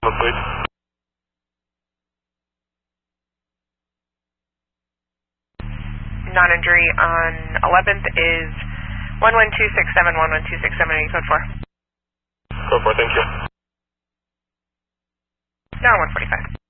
Please. Non-injury on 11th is 11267, 11267, code 4. Code 4, thank you. Now 145.